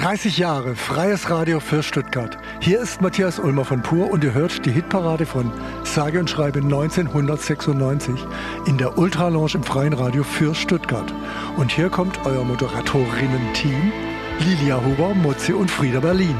30 Jahre freies Radio für Stuttgart. Hier ist Matthias Ulmer von Pur und ihr hört die Hitparade von sage und schreibe 1996 in der Ultra-Lounge im freien Radio für Stuttgart. Und hier kommt euer Moderatorinnen-Team Lilia Huber, Mozzi und Frieda Berlin.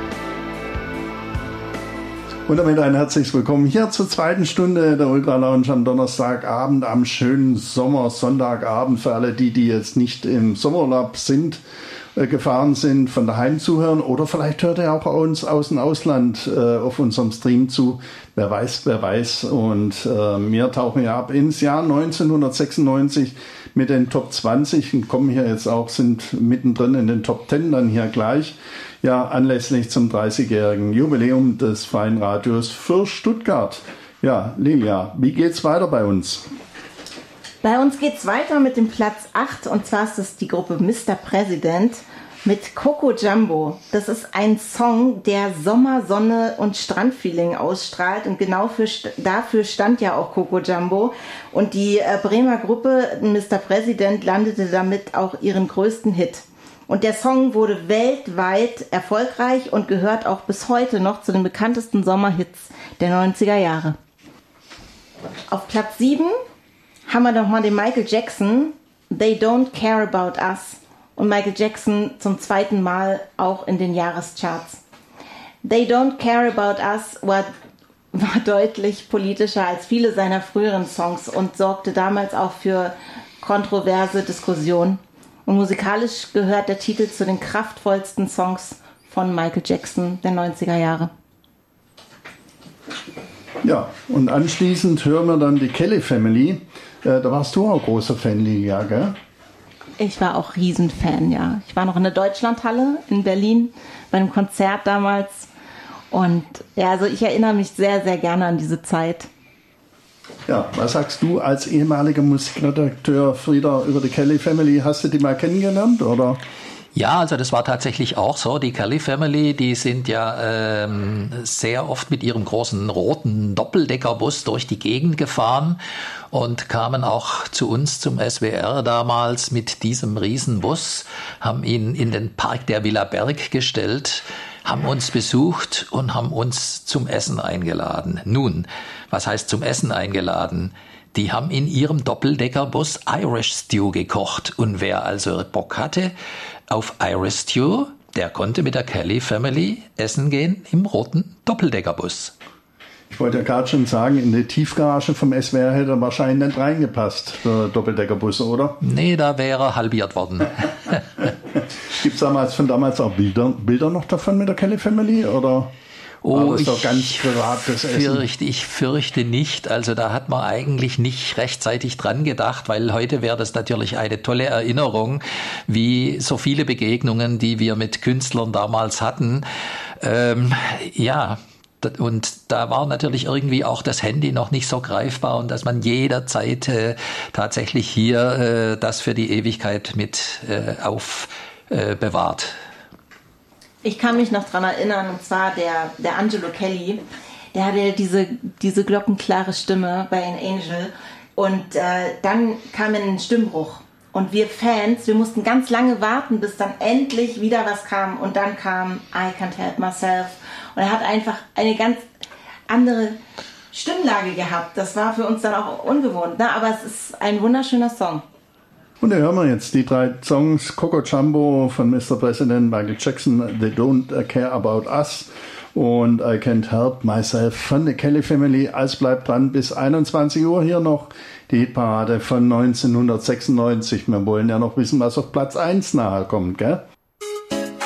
Und damit ein herzliches Willkommen hier zur zweiten Stunde der Ultra Lounge am Donnerstagabend, am schönen Sommersonntagabend für alle die jetzt nicht im Sommerurlaub gefahren sind, von daheim zuhören oder vielleicht hört ihr auch uns aus dem Ausland auf unserem Stream zu. Wer weiß. Und wir tauchen ja ab ins Jahr 1996 mit den Top 20 und kommen hier jetzt auch, sind mittendrin in den Top 10 dann hier gleich. Ja, anlässlich zum 30-jährigen Jubiläum des freien Radios für Stuttgart. Ja, Lilia, wie geht's weiter bei uns? Bei uns geht's weiter mit dem Platz 8 und zwar ist es die Gruppe Mr. President mit Coco Jumbo. Das ist ein Song, der Sommer, Sonne und Strandfeeling ausstrahlt und genau dafür stand ja auch Coco Jumbo. Und die Bremer Gruppe Mr. President landete damit auch ihren größten Hit. Und der Song wurde weltweit erfolgreich und gehört auch bis heute noch zu den bekanntesten Sommerhits der 90er Jahre. Auf Platz 7 haben wir nochmal den Michael Jackson, They Don't Care About Us. Und Michael Jackson zum zweiten Mal auch in den Jahrescharts. They Don't Care About Us war deutlich politischer als viele seiner früheren Songs und sorgte damals auch für kontroverse Diskussionen. Und musikalisch gehört der Titel zu den kraftvollsten Songs von Michael Jackson der 90er Jahre. Ja, und anschließend hören wir dann die Kelly Family. Da warst du auch großer Fan, Lilia, gell? Ich war auch Riesenfan, ja. Ich war noch in der Deutschlandhalle in Berlin bei einem Konzert damals. Und ja, also ich erinnere mich sehr, sehr gerne an diese Zeit. Ja, was sagst du als ehemaliger Musikredakteur, Frieda, über die Kelly Family? Hast du die mal kennengelernt, oder? Ja, also das war tatsächlich auch so. Die Kelly Family, die sind ja sehr oft mit ihrem großen roten Doppeldeckerbus durch die Gegend gefahren und kamen auch zu uns zum SWR damals mit diesem Riesenbus, haben ihn in den Park der Villa Berg gestellt, haben uns besucht und haben uns zum Essen eingeladen. Nun, was heißt zum Essen eingeladen? Die haben in ihrem Doppeldeckerbus Irish Stew gekocht. Und wer also Bock hatte auf Irish Stew, der konnte mit der Kelly Family essen gehen im roten Doppeldeckerbus. Ich wollte ja gerade schon sagen, in die Tiefgarage vom SWR hätte er wahrscheinlich nicht reingepasst, der Doppeldeckerbus, oder? Nee, da wäre er halbiert worden. Gibt es von damals auch Bilder noch davon mit der Kelly Family, oder? Oh, ich fürchte nicht. Also da hat man eigentlich nicht rechtzeitig dran gedacht, weil heute wäre das natürlich eine tolle Erinnerung, wie so viele Begegnungen, die wir mit Künstlern damals hatten. Ja, und da war natürlich irgendwie auch das Handy noch nicht so greifbar und dass man jederzeit tatsächlich hier das für die Ewigkeit mit aufbewahrt. Ich kann mich noch dran erinnern, und zwar der Angelo Kelly, der hatte diese glockenklare Stimme bei An Angel und dann kam ein Stimmbruch und wir Fans, wir mussten ganz lange warten, bis dann endlich wieder was kam und dann kam I Can't Help Myself und er hat einfach eine ganz andere Stimmlage gehabt. Das war für uns dann auch ungewohnt, ne? Aber es ist ein wunderschöner Song. Und da hören wir jetzt die 3 Songs Coco Jumbo von Mr. President, Michael Jackson, They Don't Care About Us und I Can't Help Myself von der Kelly Family. Also bleibt dran, bis 21 Uhr hier noch die Hitparade von 1996. Wir wollen ja noch wissen, was auf Platz 1 nahe kommt, gell?